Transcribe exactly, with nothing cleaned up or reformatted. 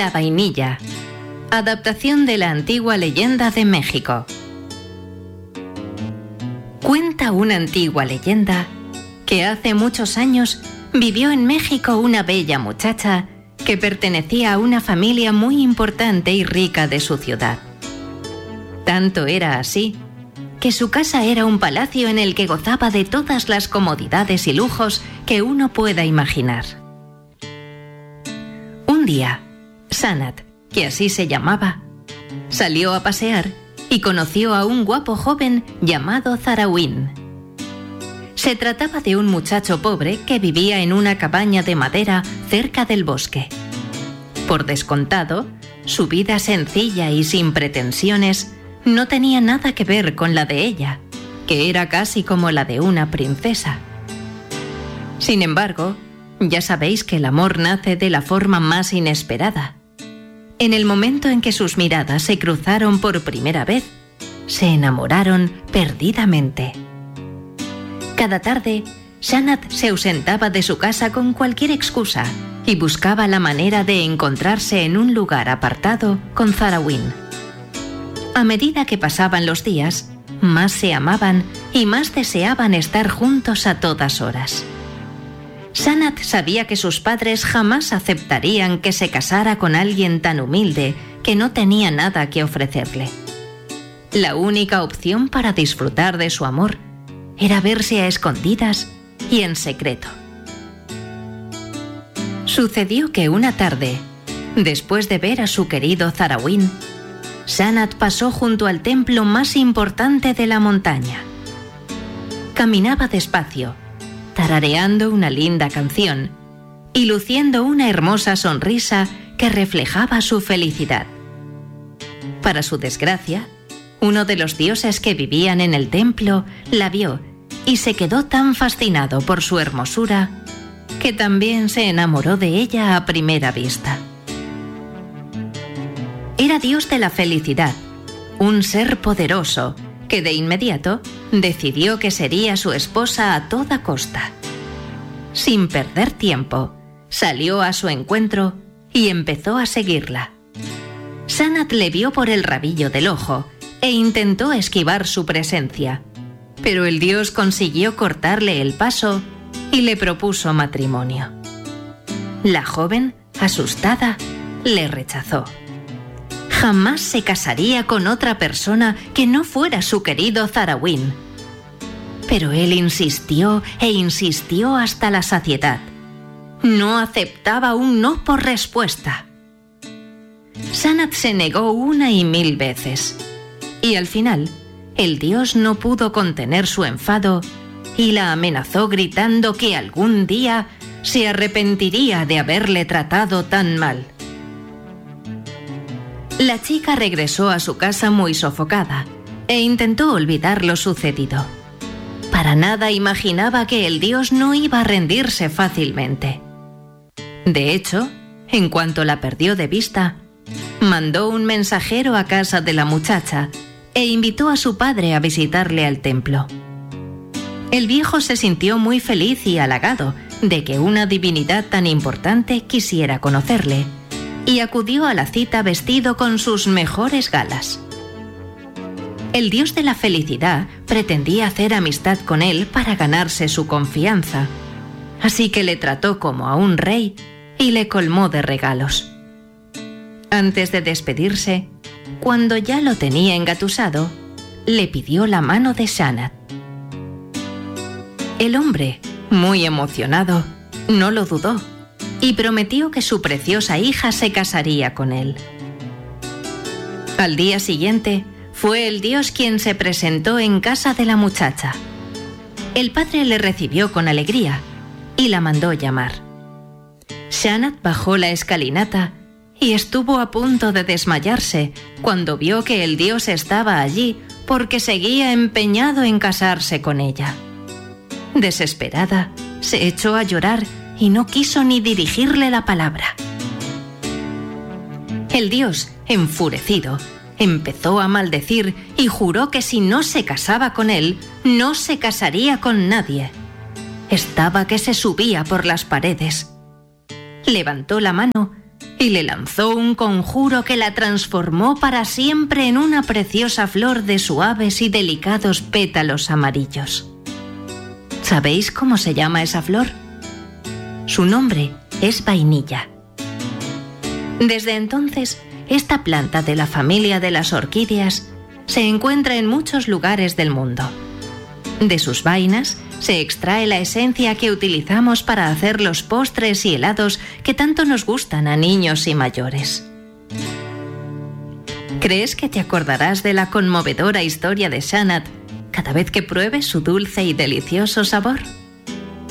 La vainilla. Adaptación de la antigua leyenda de México. Cuenta una antigua leyenda que hace muchos años vivió en México una bella muchacha que pertenecía a una familia muy importante y rica de su ciudad. Tanto era así que su casa era un palacio en el que gozaba de todas las comodidades y lujos que uno pueda imaginar. Un día, Sanat, que así se llamaba, salió a pasear y conoció a un guapo joven llamado Zarawin. Se trataba de un muchacho pobre que vivía en una cabaña de madera cerca del bosque. Por descontado, su vida sencilla y sin pretensiones no tenía nada que ver con la de ella, que era casi como la de una princesa. Sin embargo, ya sabéis que el amor nace de la forma más inesperada. En el momento en que sus miradas se cruzaron por primera vez, se enamoraron perdidamente. Cada tarde, Sanat se ausentaba de su casa con cualquier excusa y buscaba la manera de encontrarse en un lugar apartado con Zarawin. A medida que pasaban los días, más se amaban y más deseaban estar juntos a todas horas. Sanat sabía que sus padres jamás aceptarían que se casara con alguien tan humilde que no tenía nada que ofrecerle. La única opción para disfrutar de su amor era verse a escondidas y en secreto. Sucedió que una tarde, después de ver a su querido Zarawin, Sanat pasó junto al templo más importante de la montaña. Caminaba despacio, tarareando una linda canción y luciendo una hermosa sonrisa que reflejaba su felicidad. Para su desgracia, uno de los dioses que vivían en el templo la vio y se quedó tan fascinado por su hermosura que también se enamoró de ella a primera vista. Era dios de la felicidad, un ser poderoso que de inmediato decidió que sería su esposa a toda costa. Sin perder tiempo, salió a su encuentro y empezó a seguirla. Sanat le vio por el rabillo del ojo e intentó esquivar su presencia, pero el dios consiguió cortarle el paso y le propuso matrimonio. La joven, asustada, le rechazó. Jamás se casaría con otra persona que no fuera su querido Zarawin. Pero él insistió e insistió hasta la saciedad. No aceptaba un no por respuesta. Sanat se negó una y mil veces, y al final el dios no pudo contener su enfado y la amenazó gritando que algún día se arrepentiría de haberle tratado tan mal. La chica regresó a su casa muy sofocada e intentó olvidar lo sucedido. Para nada imaginaba que el dios no iba a rendirse fácilmente. De hecho, en cuanto la perdió de vista, mandó un mensajero a casa de la muchacha e invitó a su padre a visitarle al templo. El viejo se sintió muy feliz y halagado de que una divinidad tan importante quisiera conocerle, y acudió a la cita vestido con sus mejores galas. El dios de la felicidad pretendía hacer amistad con él para ganarse su confianza, así que le trató como a un rey y le colmó de regalos. Antes de despedirse, cuando ya lo tenía engatusado, le pidió la mano de Sanat. El hombre, muy emocionado, no lo dudó y prometió que su preciosa hija se casaría con él. Al día siguiente, fue el dios quien se presentó en casa de la muchacha. El padre le recibió con alegría y la mandó llamar. Sanat bajó la escalinata y estuvo a punto de desmayarse cuando vio que el dios estaba allí porque seguía empeñado en casarse con ella. Desesperada, se echó a llorar y no quiso ni dirigirle la palabra. El dios, enfurecido, empezó a maldecir y juró que si no se casaba con él, no se casaría con nadie. Estaba que se subía por las paredes. Levantó la mano y le lanzó un conjuro que la transformó para siempre en una preciosa flor de suaves y delicados pétalos amarillos. ¿Sabéis cómo se llama esa flor? Su nombre es vainilla. Desde entonces, esta planta de la familia de las orquídeas se encuentra en muchos lugares del mundo. De sus vainas se extrae la esencia que utilizamos para hacer los postres y helados que tanto nos gustan a niños y mayores. ¿Crees que te acordarás de la conmovedora historia de Shanat cada vez que pruebes su dulce y delicioso sabor?